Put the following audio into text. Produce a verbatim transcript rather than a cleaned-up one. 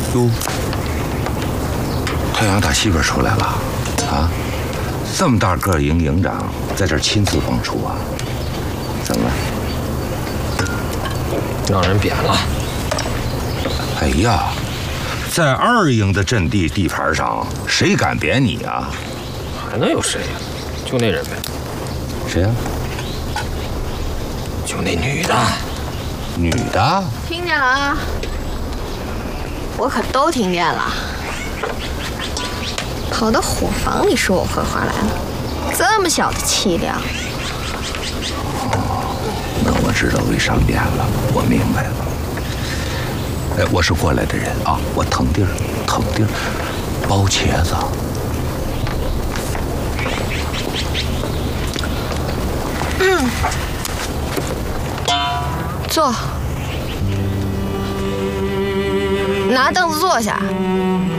哟，太阳打西边出来了，啊，这么大个营营长在这儿亲自帮出啊？怎么了？ 让人贬了。 哎呀，在二营的阵地地盘上，谁敢贬你啊？ 还能有谁呀？就那人呗。 谁呀？ 就那女的。 女的？ 听见了啊！我可都听见了。跑到伙房里说我坏话来了，这么小的气量。 哦，那我知道为啥变了，我明白了。哎，我是过来的人啊，我腾地儿，腾地儿，包茄子。 嗯，坐，拿凳子坐下。